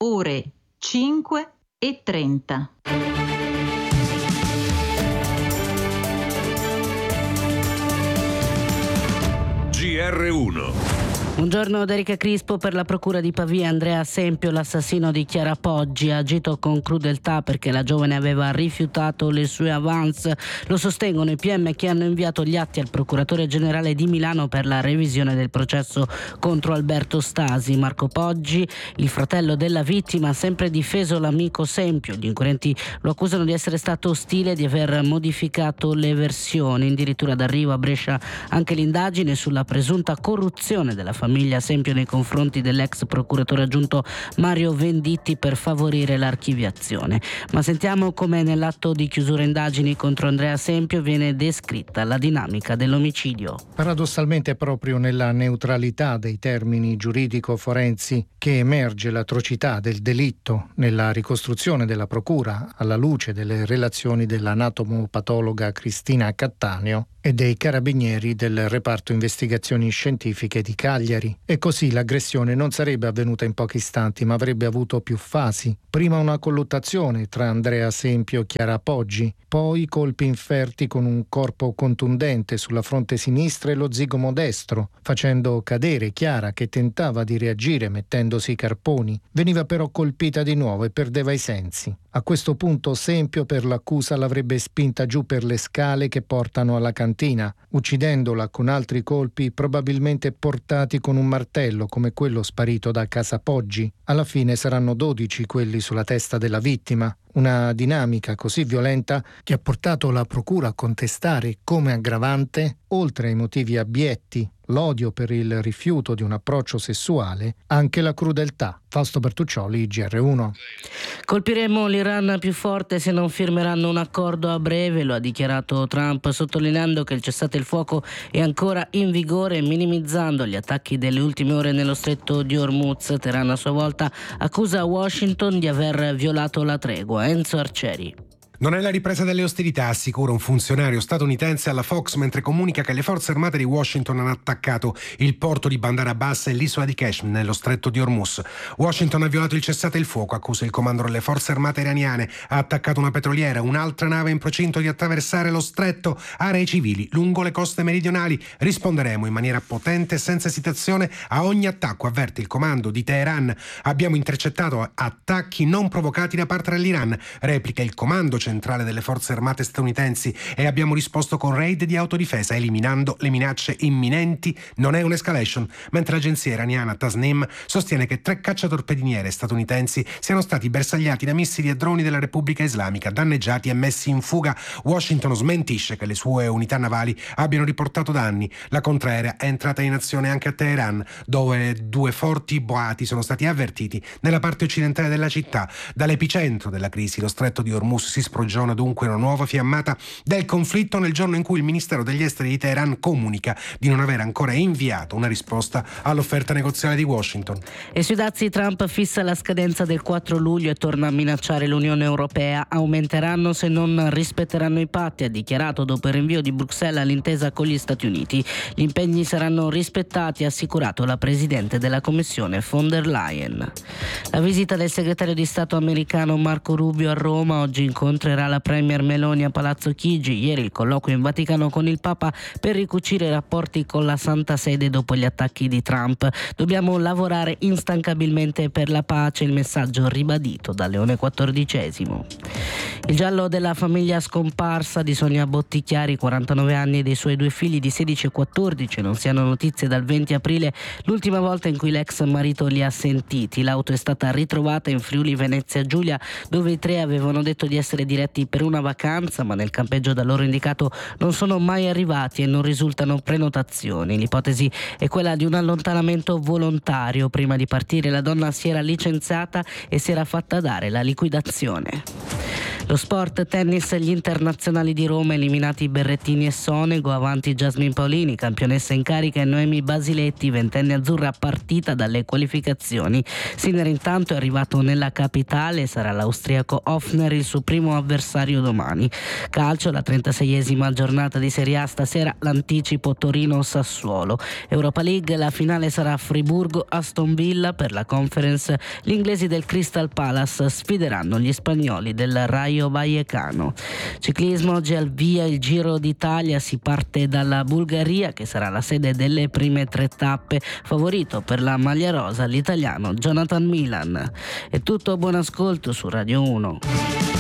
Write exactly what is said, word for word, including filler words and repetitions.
ore cinque e trenta. G R uno. Buongiorno da Erika Crispo. Per la procura di Pavia, Andrea Sempio, l'assassino di Chiara Poggi, ha agito con crudeltà perché la giovane aveva rifiutato le sue avance. Lo sostengono i P M che hanno inviato gli atti al procuratore generale di Milano per la revisione del processo contro Alberto Stasi. Marco Poggi, il fratello della vittima, ha sempre difeso l'amico Sempio. Gli inquirenti lo accusano di essere stato ostile e di aver modificato le versioni. Addirittura d'arrivo a Brescia anche l'indagine sulla presunta corruzione della famiglia Sempio nei confronti dell'ex procuratore aggiunto Mario Venditti per favorire l'archiviazione. Ma sentiamo come nell'atto di chiusura indagini contro Andrea Sempio viene descritta la dinamica dell'omicidio. Paradossalmente è proprio nella neutralità dei termini giuridico-forensi che emerge l'atrocità del delitto nella ricostruzione della procura alla luce delle relazioni dell'anatomopatologa Cristina Cattaneo e dei carabinieri del reparto investigazioni scientifiche di Cagliari. E così l'aggressione non sarebbe avvenuta in pochi istanti, ma avrebbe avuto più fasi. Prima una colluttazione tra Andrea Sempio e Chiara Poggi, poi colpi inferti con un corpo contundente sulla fronte sinistra e lo zigomo destro, facendo cadere Chiara che tentava di reagire mettendosi i carponi. Veniva però colpita di nuovo e perdeva i sensi. A questo punto Sempio per l'accusa l'avrebbe spinta giù per le scale che portano alla cantina, uccidendola con altri colpi probabilmente portati con un martello come quello sparito da casa Poggi. Alla fine saranno dodici quelli sulla testa della vittima. Una dinamica così violenta che ha portato la procura a contestare come aggravante, oltre ai motivi abietti, l'odio per il rifiuto di un approccio sessuale, anche la crudeltà. Fausto Bertuccioli, G R uno. Colpiremo l'Iran più forte se non firmeranno un accordo a breve, lo ha dichiarato Trump, sottolineando che il cessate il fuoco è ancora in vigore e minimizzando gli attacchi delle ultime ore nello stretto di Hormuz. Teheran a sua volta accusa Washington di aver violato la tregua. Enzo Arcieri. Non è la ripresa delle ostilità, assicura un funzionario statunitense alla Fox mentre comunica che le forze armate di Washington hanno attaccato il porto di Bandar Abbas e l'isola di Qeshm nello stretto di Hormuz. Washington ha violato il cessate il fuoco, accusa il comando delle forze armate iraniane, ha attaccato una petroliera, un'altra nave in procinto di attraversare lo stretto, aree civili lungo le coste meridionali. Risponderemo in maniera potente e senza esitazione a ogni attacco, avverte il comando di Teheran. Abbiamo intercettato attacchi non provocati da parte dell'Iran, replica il comando centrale delle forze armate statunitensi, e abbiamo risposto con raid di autodifesa eliminando le minacce imminenti. Non è un'escalation, mentre l'agenzia iraniana Tasnim sostiene che tre cacciatorpediniere statunitensi siano stati bersagliati da missili e droni della Repubblica Islamica, danneggiati e messi in fuga. Washington smentisce che le sue unità navali abbiano riportato danni. La contraerea è entrata in azione anche a Teheran, dove due forti boati sono stati avvertiti nella parte occidentale della città. Dall'epicentro della crisi, lo stretto di Hormuz, si sprogiona dunque una nuova fiammata del conflitto nel giorno in cui il Ministero degli Esteri di Teheran comunica di non aver ancora inviato una risposta all'offerta negoziale di Washington. E sui dazi Trump fissa la scadenza del quattro luglio e torna a minacciare l'Unione Europea. Aumenteranno se non rispetteranno i patti, ha dichiarato dopo il rinvio di Bruxelles all'intesa con gli Stati Uniti. Gli impegni saranno rispettati, ha assicurato la Presidente della Commissione von der Leyen. La visita del segretario di Stato americano Marco Rubio a Roma. Oggi incontrerà la Premier Meloni a Palazzo Chigi. Ieri il colloquio in Vaticano con il Papa per ricucire i rapporti con la Santa Sede dopo gli attacchi di Trump. Dobbiamo lavorare instancabilmente per la pace, il messaggio ribadito da Leone quattordicesimo. Il giallo della famiglia scomparsa di Sonia Bottichiari, quarantanove anni, e dei suoi due figli di sedici e quattordici. Non si hanno notizie dal venti aprile, l'ultima volta in cui l'ex marito li ha sentiti. L'auto è stata ritrovata in Friuli Venezia Giulia, dove i tre avevano detto di essere diretti per una vacanza, ma nel campeggio da loro indicato non sono mai arrivati e non risultano prenotazioni. L'ipotesi è quella di un allontanamento volontario. Prima di partire la donna si era licenziata e si era fatta dare la liquidazione. Lo sport tennis, gli internazionali di Roma eliminati Berrettini e Sonego, avanti Jasmine Paolini, campionessa in carica, e Noemi Basiletti, ventenne azzurra, partita dalle qualificazioni. Sinner intanto è arrivato nella capitale, sarà l'austriaco Hofner il suo primo avversario domani. Calcio, la trentaseiesima giornata di Serie A, stasera l'anticipo Torino-Sassuolo. Europa League, la finale sarà Friburgo-Aston Villa. Per la Conference gli inglesi del Crystal Palace sfideranno gli spagnoli del Rayo Vallecano. Ciclismo, oggi al via il Giro d'Italia, si parte dalla Bulgaria che sarà la sede delle prime tre tappe, favorito per la maglia rosa l'italiano Jonathan Milan. È tutto, buon ascolto su Radio uno.